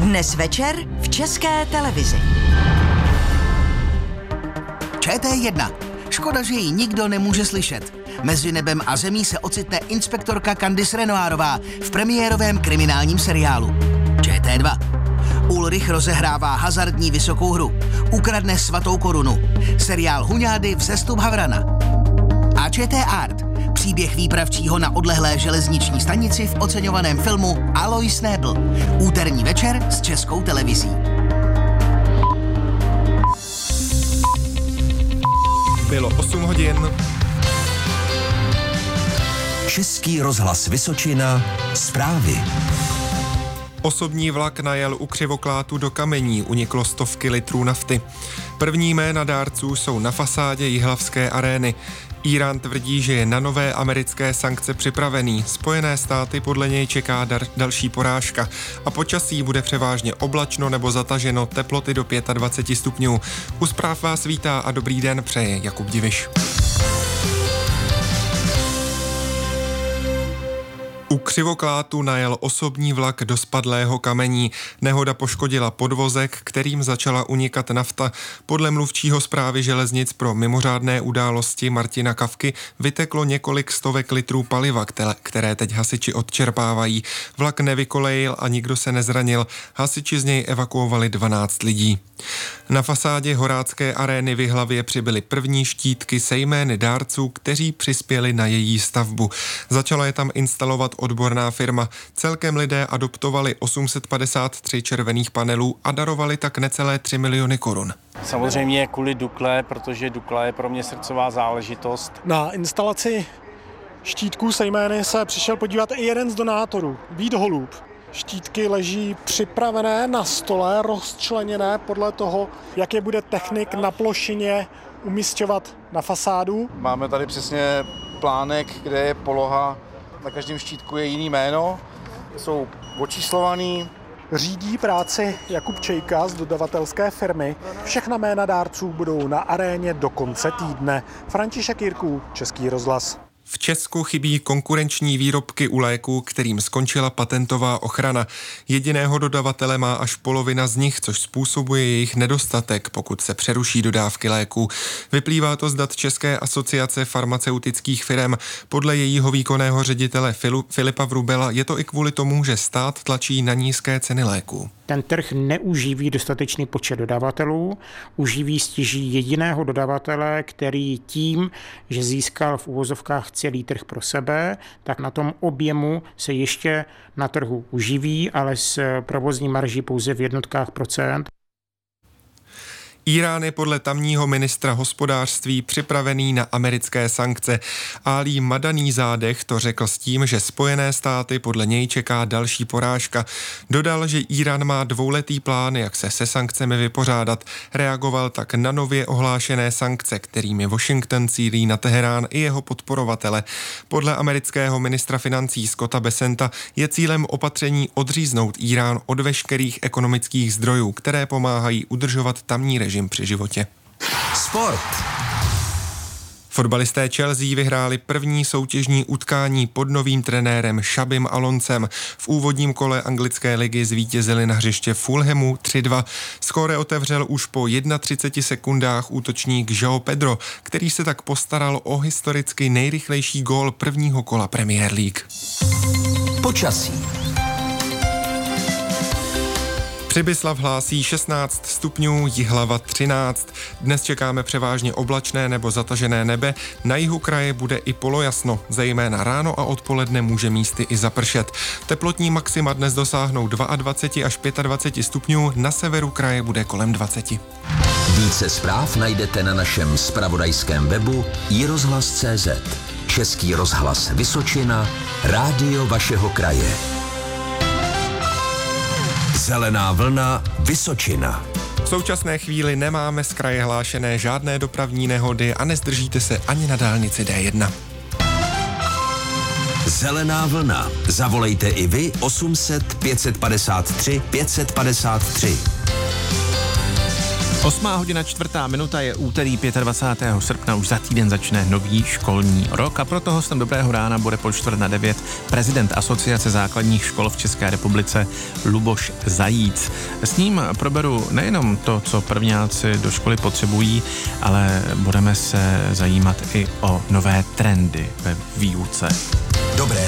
Dnes večer v České televizi. ČT1. Škoda, že ji nikdo nemůže slyšet. Mezi nebem a zemí se ocitne inspektorka Candice Renoirová v premiérovém kriminálním seriálu. ČT2. Ulrich rozehrává hazardní vysokou hru. Ukradne svatou korunu. Seriál Huňády Vzestup Havrana. A ČT Art. Příběh výpravčího na odlehlé železniční stanici v oceňovaném filmu Alois Nebel. Úterní večer s Českou televizí. Bylo 8 hodin. Český rozhlas Vysočina. Zprávy. Osobní vlak najel u Křivoklátu do Kamení, uniklo stovky litrů nafty. První jména dárců jsou na fasádě Jihlavské arény. Írán tvrdí, že je na nové americké sankce připravený. Spojené státy podle něj čeká další porážka. A počasí bude převážně oblačno nebo zataženo, teploty do 25 stupňů. U zpráv vás vítá a dobrý den přeje Jakub Diviš. U Křivoklátu najel osobní vlak do spadlého kamení. Nehoda poškodila podvozek, kterým začala unikat nafta. Podle mluvčího správy železnic pro mimořádné události Martina Kavky vyteklo několik stovek litrů paliva, které teď hasiči odčerpávají. Vlak nevykolejil a nikdo se nezranil. Hasiči z něj evakuovali 12 lidí. Na fasádě Horácké arény v Jihlavě přibyly první štítky se jmény dárců, kteří přispěli na její stavbu. Začala je tam instalovat odborná firma. Celkem lidé adoptovali 853 červených panelů a darovali tak necelé 3 miliony korun. Samozřejmě kvůli Dukle, protože Dukla je pro mě srdcová záležitost. Na instalaci štítků se jmény se přišel podívat i jeden z donátorů, Vít Holub. Štítky leží připravené na stole, rozčleněné podle toho, jak je bude technik na plošině umisťovat na fasádu. Máme tady přesně plánek, kde je poloha, na každém štítku je jiný jméno, jsou očíslovaný. Řídí práci Jakub Čejka z dodavatelské firmy. Všechna jména dárců budou na aréně do konce týdne. František Jirků, Český rozhlas. V Česku chybí konkurenční výrobky u léků, kterým skončila patentová ochrana. Jediného dodavatele má až polovina z nich, což způsobuje jejich nedostatek, pokud se přeruší dodávky léků. Vyplývá to z dat České asociace farmaceutických firem. Podle jejího výkonného ředitele Filipa Vrubela je to i kvůli tomu, že stát tlačí na nízké ceny léků. Ten trh neuživí dostatečný počet dodavatelů, uživí stěží jediného dodavatele, který tím, že získal v uvozovkách celý trh pro sebe, tak na tom objemu se ještě na trhu uživí, ale s provozní marží pouze v jednotkách procent. Írán je podle tamního ministra hospodářství připravený na americké sankce. Alí Madanízádeh to řekl s tím, že Spojené státy podle něj čeká další porážka. Dodal, že Írán má dvouletý plán, jak se se sankcemi vypořádat. Reagoval tak na nově ohlášené sankce, kterými Washington cílí na Teherán i jeho podporovatele. Podle amerického ministra financí Scotta Bessenta je cílem opatření odříznout Írán od veškerých ekonomických zdrojů, které pomáhají udržovat tamní režim při životě. Sport. Fotbalisté Chelsea vyhráli první soutěžní utkání pod novým trenérem Xabim Aloncem. V úvodním kole anglické ligy zvítězili na hřiště Fulhamu 3-2. Skóre otevřel už po 31 sekundách útočník João Pedro, který se tak postaral o historicky nejrychlejší gól prvního kola Premier League. Počasí. Přibyslav hlásí 16 stupňů, Jihlava 13. Dnes čekáme převážně oblačné nebo zatažené nebe. Na jihu kraje bude i polojasno, zejména ráno a odpoledne může místy i zapršet. Teplotní maxima dnes dosáhnou 22 až 25 stupňů, na severu kraje bude kolem 20. Více zpráv najdete na našem zpravodajském webu iRozhlas.cz. Český rozhlas Vysočina, rádio vašeho kraje. Zelená vlna Vysočina. V současné chvíli nemáme z kraje hlášené žádné dopravní nehody a nezdržíte se ani na dálnici D1. Zelená vlna. Zavolejte i vy 800 553 553. 8:04 je úterý 25. srpna, už za týden začne nový školní rok a proto hostem Dobrého rána bude po 8:45 prezident Asociace základních škol v České republice Luboš Zajíc. S ním proberu nejenom to, co prvňáci do školy potřebují, ale budeme se zajímat i o nové trendy ve výuce. Dobré